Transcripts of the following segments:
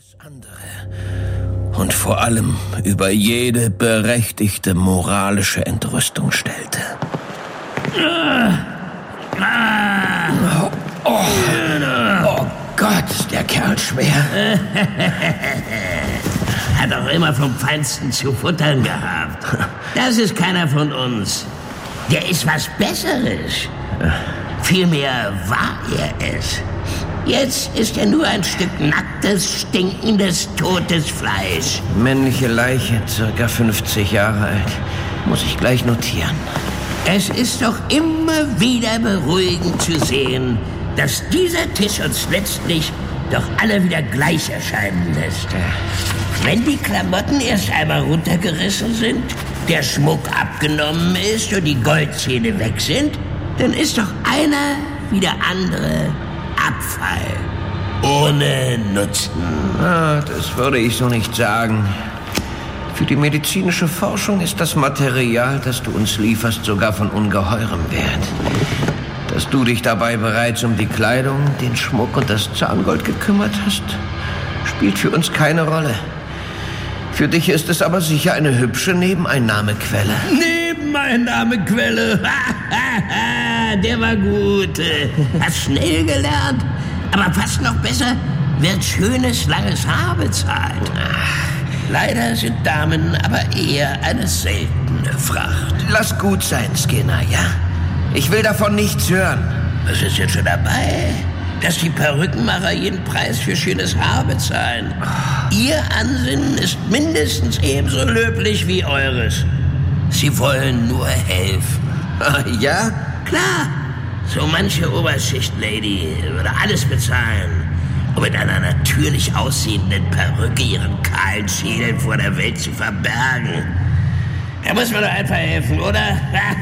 andere und vor allem über jede berechtigte moralische Entrüstung stellte. Oh Gott, ist der Kerl schwer. Hat auch immer vom Feinsten zu futtern gehabt. Das ist keiner von uns. Der ist was Besseres. Vielmehr war er es. Jetzt ist er nur ein Stück nacktes, stinkendes, totes Fleisch. Männliche Leiche, circa 50 Jahre alt. Muss ich gleich notieren. Es ist doch immer wieder beruhigend zu sehen, dass dieser Tisch uns letztlich doch alle wieder gleich erscheinen lässt. Wenn die Klamotten erst einmal runtergerissen sind, der Schmuck abgenommen ist und die Goldzähne weg sind, dann ist doch einer wie der andere Abfall. Ohne Nutzen. Das würde ich so nicht sagen. Für die medizinische Forschung ist das Material, das du uns lieferst, sogar von ungeheurem Wert. Dass du dich dabei bereits um die Kleidung, den Schmuck und das Zahngold gekümmert hast, spielt für uns keine Rolle. Für dich ist es aber sicher eine hübsche Nebeneinnahmequelle. Nebeneinnahmequelle? Der war gut. Hast schnell gelernt. Aber fast noch besser, wird schönes, langes Haar bezahlt. Leider sind Damen aber eher eine seltene Fracht. Lass gut sein, Skinner, ja? Ich will davon nichts hören. Was ist jetzt schon dabei? Dass die Perückenmacher jeden Preis für schönes Haar bezahlen. Ihr Ansinnen ist mindestens ebenso löblich wie eures. Sie wollen nur helfen. Ja? Klar. So manche Oberschicht-Lady würde alles bezahlen, um mit einer natürlich aussehenden Perücke ihren kahlen Schädel vor der Welt zu verbergen. Da muss man doch einfach helfen, oder?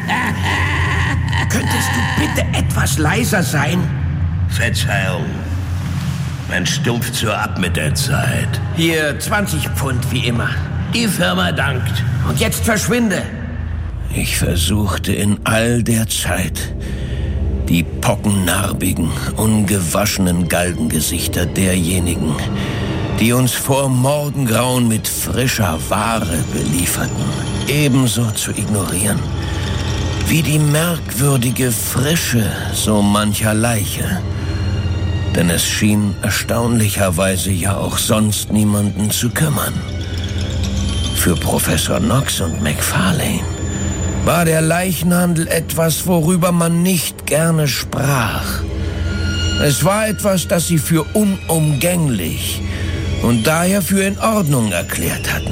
Könntest du bitte etwas leiser sein? Verzeihung. Man stumpft so ab mit der Zeit. Hier, 20 Pfund, wie immer. Die Firma dankt. Und jetzt verschwinde. Ich versuchte in all der Zeit, die pockennarbigen, ungewaschenen Galgengesichter derjenigen, die uns vor Morgengrauen mit frischer Ware belieferten, ebenso zu ignorieren, wie die merkwürdige Frische so mancher Leiche. Denn es schien erstaunlicherweise ja auch sonst niemanden zu kümmern. Für Professor Knox und McFarlane war der Leichenhandel etwas, worüber man nicht gerne sprach. Es war etwas, das sie für unumgänglich und daher für in Ordnung erklärt hatten.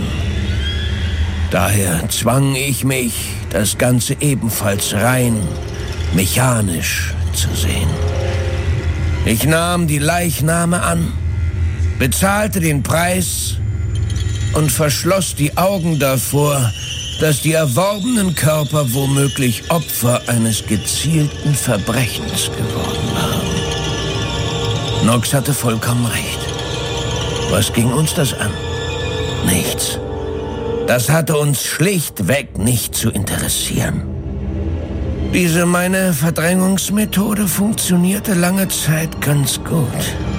Daher zwang ich mich, das Ganze ebenfalls rein mechanisch zu sehen. Ich nahm die Leichname an, bezahlte den Preis und verschloss die Augen davor, dass die erworbenen Körper womöglich Opfer eines gezielten Verbrechens geworden waren. Knox hatte vollkommen recht. Was ging uns das an? Nichts. Das hatte uns schlichtweg nicht zu interessieren. Diese meine Verdrängungsmethode funktionierte lange Zeit ganz gut.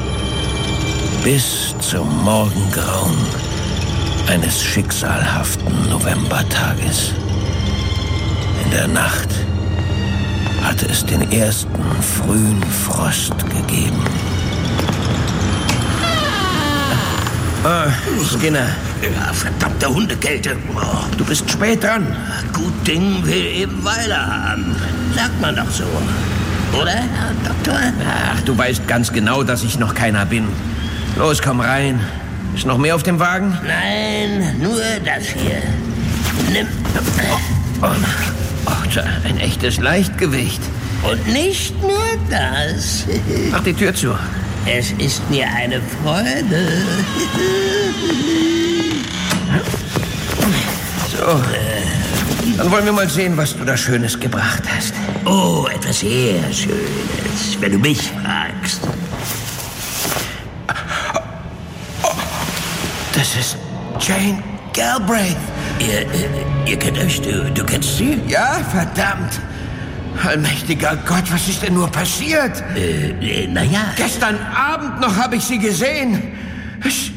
Bis zum Morgengrauen eines schicksalhaften Novembertages. In der Nacht hatte es den ersten frühen Frost gegeben. Skinner. Ja, verdammte Hundekälte. Oh. Du bist spät dran. Gut Ding will eben Weile haben. Sagt man doch so. Oder, Herr Doktor? Ach, du weißt ganz genau, dass ich noch keiner bin. Los, komm rein. Ist noch mehr auf dem Wagen? Nein, nur das hier. Nimm. Ein echtes Leichtgewicht. Und nicht nur das. Mach die Tür zu. Es ist mir eine Freude. So, dann wollen wir mal sehen, was du da Schönes gebracht hast. Oh, etwas sehr Schönes, wenn du mich fragst. Das ist Jane Galbraith. Ihr kennt euch, du kennst sie? Ja, verdammt. Allmächtiger Gott, was ist denn nur passiert? Naja. Gestern Abend noch habe ich sie gesehen.